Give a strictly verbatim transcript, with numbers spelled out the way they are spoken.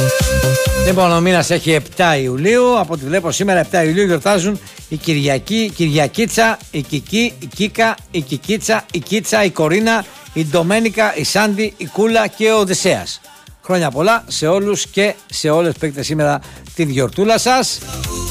Λοιπόν, ο μήνας έχει επτά Ιουλίου. Από ό,τι βλέπω σήμερα επτά Ιουλίου γιορτάζουν η Κυριακή, η Κυριακίτσα, η Κική, η Κίκα, η Κικίτσα, η Κίτσα, η Κορίνα, η Ντομένικα, η Σάντι, η Κούλα και ο Οδυσσέας. Χρόνια πολλά σε όλους και σε όλες που έχετε σήμερα την γιορτούλα σας.